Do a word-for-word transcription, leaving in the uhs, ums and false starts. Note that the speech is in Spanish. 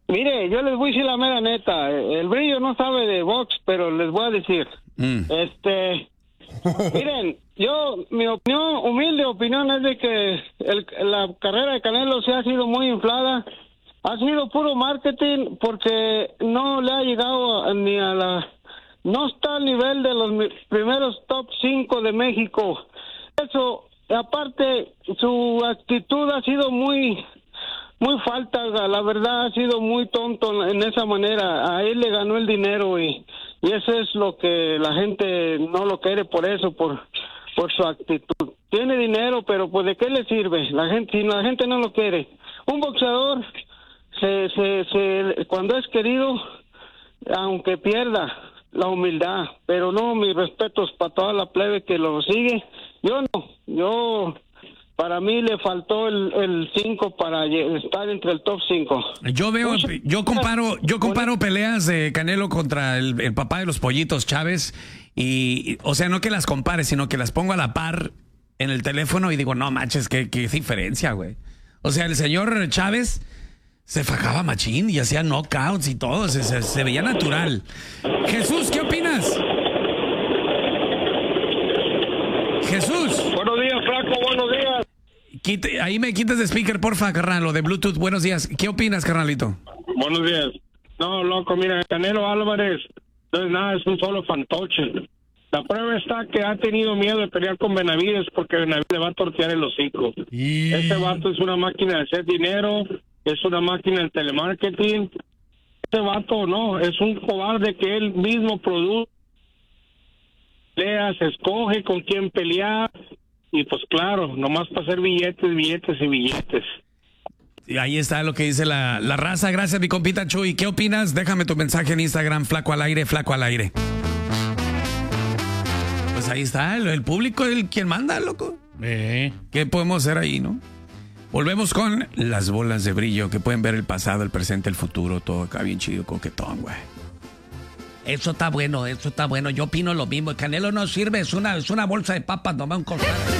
Mire, yo les voy a decir la mera neta. El Brillo no sabe de box, pero les voy a decir. Mm. Este, miren, yo, mi opinión, humilde opinión es de que el, la carrera de Canelo se ha sido muy inflada. Ha sido puro marketing porque no le ha llegado a, ni a la... No está al nivel de los primeros top cinco de México. Eso, aparte, su actitud ha sido muy... Muy falta, la verdad ha sido muy tonto en esa manera. A él le ganó el dinero y, y eso es lo que la gente no lo quiere por eso, por por su actitud. Tiene dinero, pero pues ¿de qué le sirve? La gente, si la gente no lo quiere. Un boxeador, se, se, se, cuando es querido, aunque pierda, la humildad, pero no, mis respetos para toda la plebe que lo sigue. Yo no, yo... Para mí le faltó el cinco para estar entre el top cinco. Yo veo, yo comparo, yo comparo peleas de Canelo contra el, el papá de los pollitos, Chávez, y, o sea, no que las compare, sino que las pongo a la par en el teléfono y digo, no manches, qué, qué diferencia, güey. O sea, el señor Chávez se fajaba machín y hacía knockouts y todo, se, se, se veía natural. Jesús, ¿qué opinas? Jesús. Buenos días, Flaco, buenos días. Quite, ahí me quitas de speaker, porfa, carnal, o de Bluetooth. Buenos días. ¿Qué opinas, carnalito? Buenos días. No, loco, mira, Canelo Álvarez no es nada, es un solo fantoche. La prueba está que ha tenido miedo de pelear con Benavides porque Benavides le va a tortear el hocico. Y... Ese vato es una máquina de hacer dinero, es una máquina de telemarketing. Ese vato no, es un cobarde que él mismo produce, se escoge con quién pelear. Y pues claro, nomás para hacer billetes, billetes y billetes. Y ahí está lo que dice la, la raza. Gracias, mi compita Chuy. ¿Qué opinas? Déjame tu mensaje en Instagram, Flaco al aire, Flaco al aire. Pues ahí está, el, el público es el quien manda, loco. Eh. ¿Qué podemos hacer ahí, no? Volvemos con las bolas de brillo, que pueden ver el pasado, el presente, el futuro, todo acá bien chido, coquetón, güey. Eso está bueno, eso está bueno. Yo opino lo mismo. El Canelo no sirve, es una, es una bolsa de papas, nomás un costal.